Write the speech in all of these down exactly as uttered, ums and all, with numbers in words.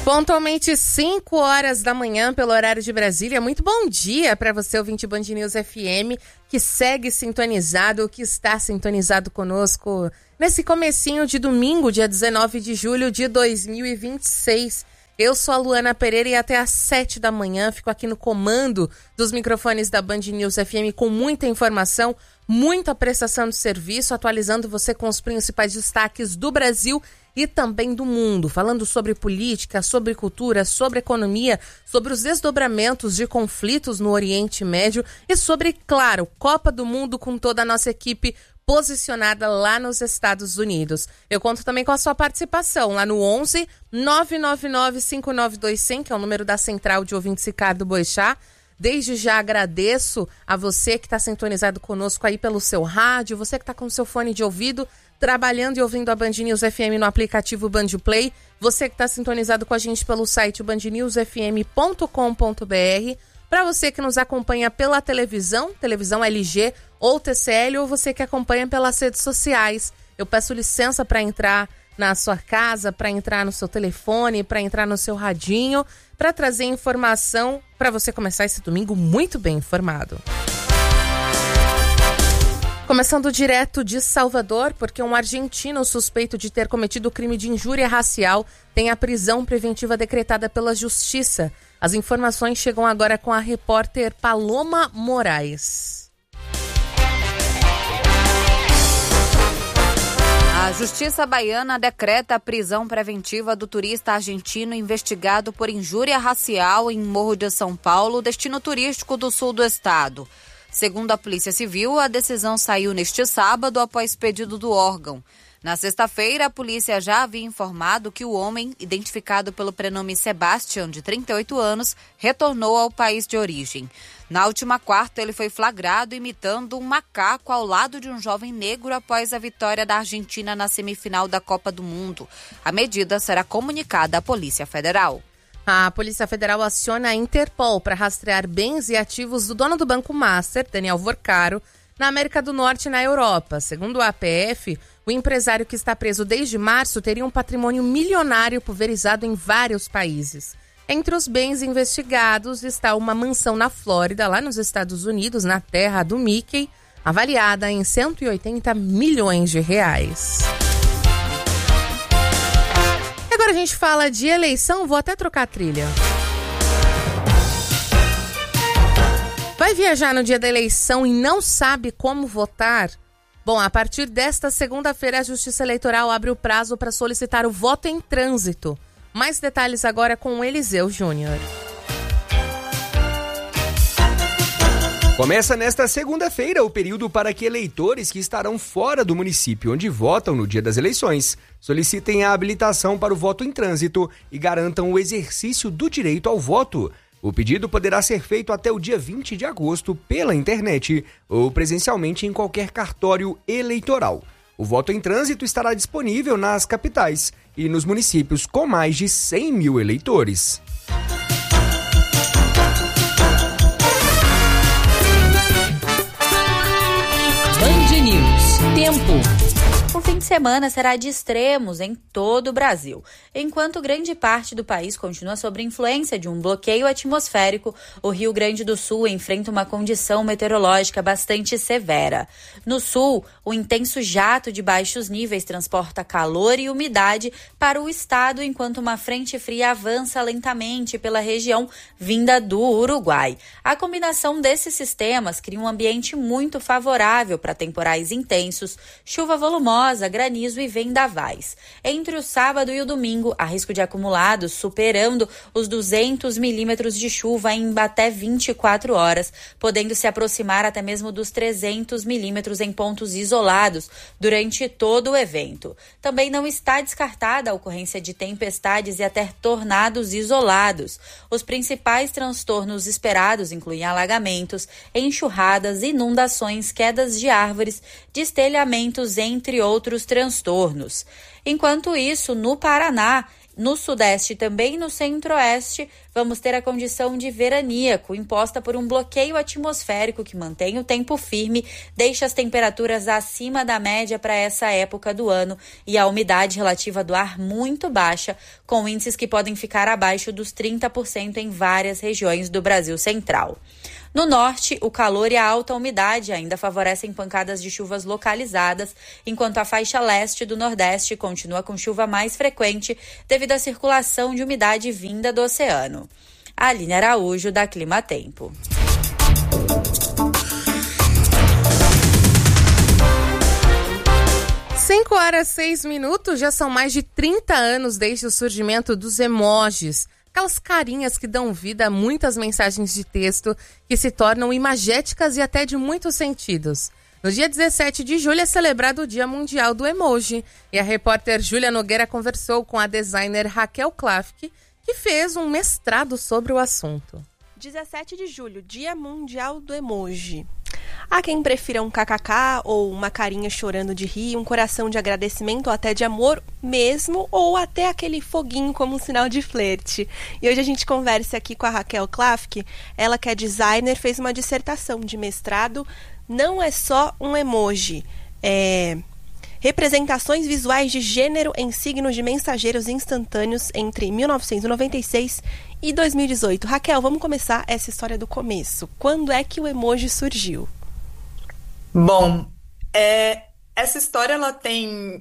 Pontualmente cinco horas da manhã, pelo horário de Brasília. Muito bom dia para você, ouvinte Band News F M, que segue sintonizado, que está sintonizado conosco nesse comecinho de domingo, dia dezenove de julho de dois mil e vinte e seis. Eu sou a Luana Pereira e até às sete da manhã fico aqui no comando dos microfones da Band News F M com muita informação, muita prestação de serviço, atualizando você com os principais destaques do Brasil e também do mundo, falando sobre política, sobre cultura, sobre economia, sobre os desdobramentos de conflitos no Oriente Médio e sobre, claro, Copa do Mundo com toda a nossa equipe posicionada lá nos Estados Unidos. Eu conto também com a sua participação lá no onze, nove nove nove, cinco nove dois zero zero, que é o número da central de ouvintes Ricardo Boechat. Desde já agradeço a você que está sintonizado conosco aí pelo seu rádio, você que está com o seu fone de ouvido, trabalhando e ouvindo a Band News F M no aplicativo Band Play, você que está sintonizado com a gente pelo site band news f m ponto com ponto b r, para você que nos acompanha pela televisão, televisão L G ou T C L, ou você que acompanha pelas redes sociais. Eu peço licença para entrar na sua casa, para entrar no seu telefone, para entrar no seu radinho, para trazer informação para você começar esse domingo muito bem informado. Começando direto de Salvador, porque um argentino suspeito de ter cometido crime de injúria racial tem a prisão preventiva decretada pela Justiça. As informações chegam agora com a repórter Paloma Moraes. A Justiça Baiana decreta a prisão preventiva do turista argentino investigado por injúria racial em Morro de São Paulo, destino turístico do sul do estado. Segundo a Polícia Civil, a decisão saiu neste sábado após pedido do órgão. Na sexta-feira, a polícia já havia informado que o homem, identificado pelo prenome Sebastião, de trinta e oito anos, retornou ao país de origem. Na última quarta, ele foi flagrado imitando um macaco ao lado de um jovem negro após a vitória da Argentina na semifinal da Copa do Mundo. A medida será comunicada à Polícia Federal. A Polícia Federal aciona a Interpol para rastrear bens e ativos do dono do Banco Master, Daniel Vorcaro, na América do Norte e na Europa. Segundo a A P F, o empresário que está preso desde março teria um patrimônio milionário pulverizado em vários países. Entre os bens investigados está uma mansão na Flórida, lá nos Estados Unidos, na terra do Mickey, avaliada em cento e oitenta milhões de reais. Agora a gente fala de eleição, vou até trocar a trilha. Vai viajar no dia da eleição e não sabe como votar? Bom, a partir desta segunda-feira, a Justiça Eleitoral abre o prazo para solicitar o voto em trânsito. Mais detalhes agora com o Eliseu Júnior. Começa nesta segunda-feira o período para que eleitores que estarão fora do município onde votam no dia das eleições solicitem a habilitação para o voto em trânsito e garantam o exercício do direito ao voto. O pedido poderá ser feito até o dia vinte de agosto pela internet ou presencialmente em qualquer cartório eleitoral. O voto em trânsito estará disponível nas capitais e nos municípios com mais de cem mil eleitores. Band News. Tempo. O fim de semana será de extremos em todo o Brasil. Enquanto grande parte do país continua sob influência de um bloqueio atmosférico, o Rio Grande do Sul enfrenta uma condição meteorológica bastante severa. No sul, o intenso jato de baixos níveis transporta calor e umidade para o estado, enquanto uma frente fria avança lentamente pela região vinda do Uruguai. A combinação desses sistemas cria um ambiente muito favorável para temporais intensos, chuva volumosa, granizo e vendavais. Entre o sábado e o domingo, há risco de acumulados superando os duzentos milímetros de chuva em até vinte e quatro horas, podendo se aproximar até mesmo dos trezentos milímetros em pontos isolados durante todo o evento. Também não está descartada a ocorrência de tempestades e até tornados isolados. Os principais transtornos esperados incluem alagamentos, enxurradas, inundações, quedas de árvores, destelhamentos, entre outros transtornos. Enquanto isso, no Paraná, No Sudeste e também no Centro-Oeste, vamos ter a condição de veraníaco, imposta por um bloqueio atmosférico que mantém o tempo firme, deixa as temperaturas acima da média para essa época do ano e a umidade relativa do ar muito baixa, com índices que podem ficar abaixo dos trinta por cento em várias regiões do Brasil central. No norte, o calor e a alta umidade ainda favorecem pancadas de chuvas localizadas, enquanto a faixa leste do Nordeste continua com chuva mais frequente devido à circulação de umidade vinda do oceano. Aline Araújo, da Clima Tempo. cinco horas e seis minutos, já são mais de trinta anos desde o surgimento dos emojis. Aquelas carinhas que dão vida a muitas mensagens de texto que se tornam imagéticas e até de muitos sentidos. No dia dezessete de julho é celebrado o Dia Mundial do Emoji e a repórter Júlia Nogueira conversou com a designer Raquel Klafke, que fez um mestrado sobre o assunto. dezessete de julho, Dia Mundial do Emoji. Há quem prefira um kkk ou uma carinha chorando de rir, um coração de agradecimento ou até de amor mesmo, ou até aquele foguinho como um sinal de flerte. E hoje a gente conversa aqui com a Raquel Klafke, ela que é designer, fez uma dissertação de mestrado, não é só um emoji, é... representações visuais de gênero em signos de mensageiros instantâneos entre mil novecentos e noventa e seis e dois mil e dezoito. Raquel, vamos começar essa história do começo. Quando é que o emoji surgiu? Bom, é, essa história ela tem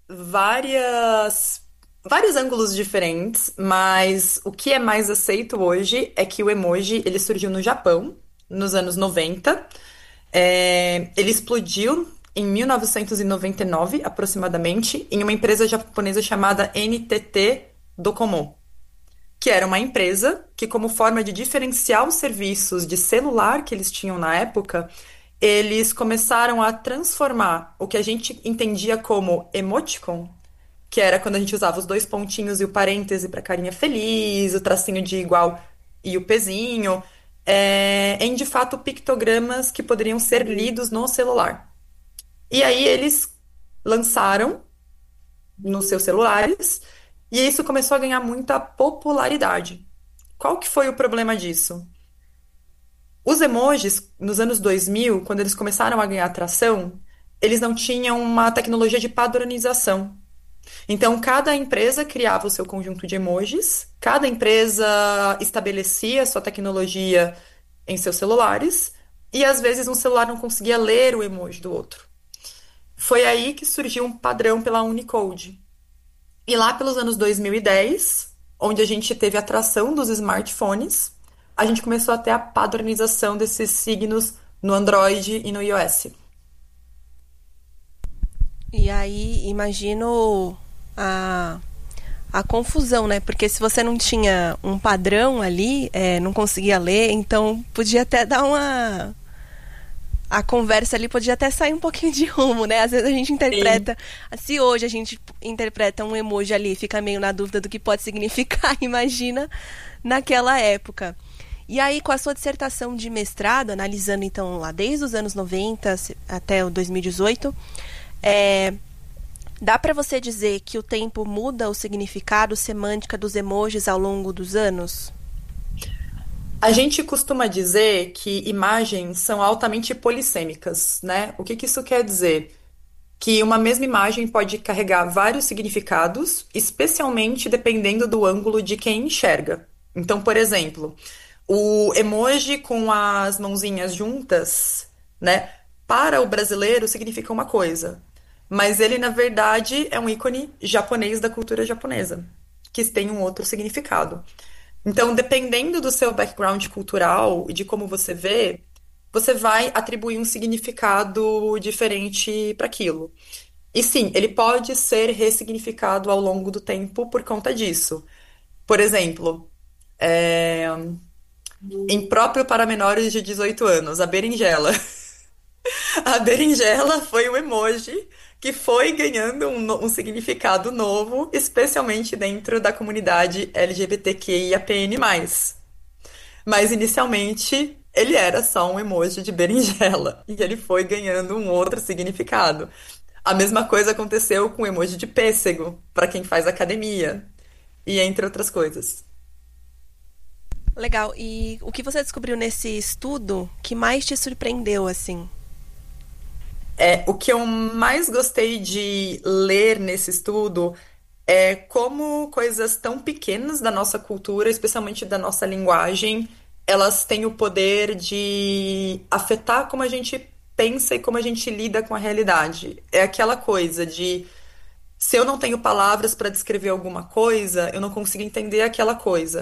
várias, vários ângulos diferentes, mas o que é mais aceito hoje é que o emoji ele surgiu no Japão, nos anos noventa. É, ele explodiu em mil novecentos e noventa e nove, aproximadamente, em uma empresa japonesa chamada N T T Docomo, que era uma empresa que, como forma de diferenciar os serviços de celular que eles tinham na época, eles começaram a transformar o que a gente entendia como emoticon, que era quando a gente usava os dois pontinhos e o parêntese para carinha feliz, o tracinho de igual e o pezinho, é, em, de fato, pictogramas que poderiam ser lidos no celular. E aí eles lançaram nos seus celulares e isso começou a ganhar muita popularidade. Qual que foi o problema disso? Os emojis, nos anos dois mil, quando eles começaram a ganhar atração, eles não tinham uma tecnologia de padronização. Então, cada empresa criava o seu conjunto de emojis, cada empresa estabelecia a sua tecnologia em seus celulares e, às vezes, um celular não conseguia ler o emoji do outro. Foi aí que surgiu um padrão pela Unicode. E lá pelos anos dois mil e dez, onde a gente teve a atração dos smartphones, a gente começou a ter a padronização desses signos no Android e no iOS. E aí, imagino a, a confusão, né? Porque se você não tinha um padrão ali, é, não conseguia ler, então podia até dar uma... A conversa ali podia até sair um pouquinho de rumo, né? Às vezes a gente interpreta... Sim. Se hoje a gente interpreta um emoji ali e fica meio na dúvida do que pode significar, imagina naquela época. E aí, com a sua dissertação de mestrado, analisando então lá desde os anos noventa até o dois mil e dezoito, é, dá para você dizer que o tempo muda o significado, semântica dos emojis ao longo dos anos? A gente costuma dizer que imagens são altamente polissêmicas, né? O que que isso quer dizer? Que uma mesma imagem pode carregar vários significados, especialmente dependendo do ângulo de quem enxerga. Então, por exemplo, o emoji com as mãozinhas juntas, né? Para o brasileiro significa uma coisa, mas ele, na verdade, é um ícone japonês da cultura japonesa, que tem um outro significado. Então, dependendo do seu background cultural e de como você vê, você vai atribuir um significado diferente para aquilo. E sim, ele pode ser ressignificado ao longo do tempo por conta disso. Por exemplo, é... impróprio para menores de dezoito anos, a berinjela. A berinjela foi um emoji que foi ganhando um, um significado novo, especialmente dentro da comunidade L G B T Q I A P N mais. Mas, inicialmente, ele era só um emoji de berinjela, e ele foi ganhando um outro significado. A mesma coisa aconteceu com o emoji de pêssego, para quem faz academia. e entre outras coisas. Legal. E o que você descobriu nesse estudo que mais te surpreendeu, assim? É, o que eu mais gostei de ler nesse estudo é como coisas tão pequenas da nossa cultura, especialmente da nossa linguagem, elas têm o poder de afetar como a gente pensa e como a gente lida com a realidade. É aquela coisa de se eu não tenho palavras para descrever alguma coisa, eu não consigo entender aquela coisa.